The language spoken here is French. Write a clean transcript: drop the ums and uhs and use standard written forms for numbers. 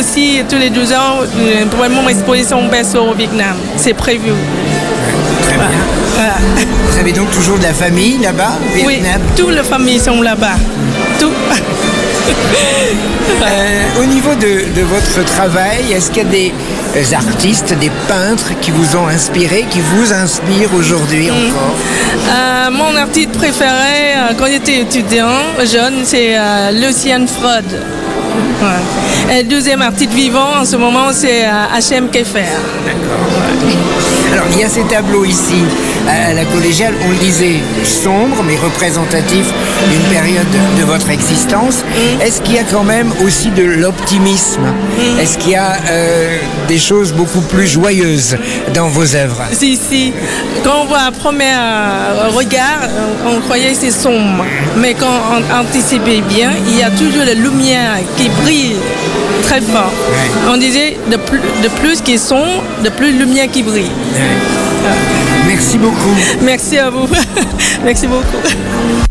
Aussi, tous les 12 ans, pour mon exposition berceau au Vietnam. C'est prévu. Très bien. Voilà. Vous avez donc toujours de la famille là-bas, au Oui, Vietnam? toutes les familles sont là-bas. Tout. Au niveau de votre travail, est-ce qu'il y a des artistes, des peintres qui vous ont inspiré, qui vous inspirent aujourd'hui encore? Mon artiste préféré quand j'étais étudiant, jeune, c'est Lucian Freud. Ouais. Et le deuxième artiste vivant en ce moment, c'est H.M. Keffer. D'accord. Alors, il y a ces tableaux ici, à la collégiale, on le disait, sombres, mais représentatifs d'une période de votre existence. Est-ce qu'il y a quand même aussi de l'optimisme? Est-ce qu'il y a des choses beaucoup plus joyeuses dans vos œuvres? Si. Quand on voit un premier regard, on croyait que c'est sombre. Mais quand on anticipe bien, il y a toujours la lumière qui brille très fort. Ouais. On disait, de plus qui est sombre, de plus lumière qui brille. Ouais. Merci beaucoup. Merci à vous. Merci beaucoup.